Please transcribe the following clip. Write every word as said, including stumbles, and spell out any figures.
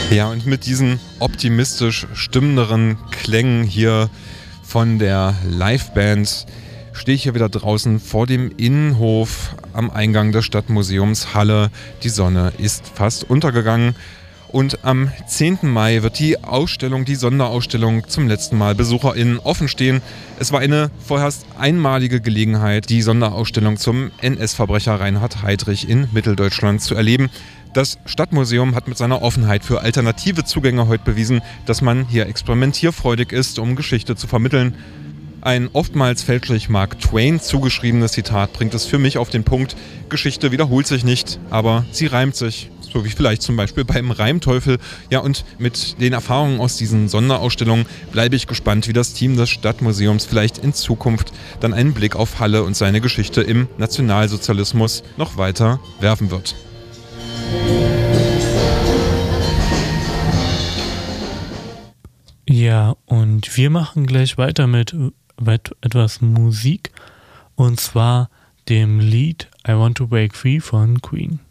Ja, und mit diesen optimistisch stimmenderen Klängen hier von der Liveband stehe ich hier wieder draußen vor dem Innenhof am Eingang des Stadtmuseums Halle. Die Sonne ist fast untergegangen und am zehnten Mai wird die Ausstellung, die Sonderausstellung zum letzten Mal BesucherInnen offen stehen. Es war eine vorerst einmalige Gelegenheit, die Sonderausstellung zum N S-Verbrecher Reinhard Heydrich in Mitteldeutschland zu erleben. Das Stadtmuseum hat mit seiner Offenheit für alternative Zugänge heute bewiesen, dass man hier experimentierfreudig ist, um Geschichte zu vermitteln. Ein oftmals fälschlich Mark Twain zugeschriebenes Zitat bringt es für mich auf den Punkt: Geschichte wiederholt sich nicht, aber sie reimt sich. So wie vielleicht zum Beispiel beim Reimteufel. Ja, und mit den Erfahrungen aus diesen Sonderausstellungen bleibe ich gespannt, wie das Team des Stadtmuseums vielleicht in Zukunft dann einen Blick auf Halle und seine Geschichte im Nationalsozialismus noch weiter werfen wird. Ja, und wir machen gleich weiter mit etwas Musik, und zwar dem Lied I Want to Break Free von Queen.